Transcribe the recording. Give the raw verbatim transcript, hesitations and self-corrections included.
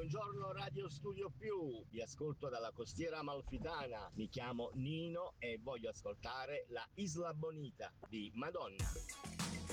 buongiorno Radio Studio Più, vi ascolto dalla costiera amalfitana, mi chiamo Nino e voglio ascoltare la Isla Bonita di Madonna.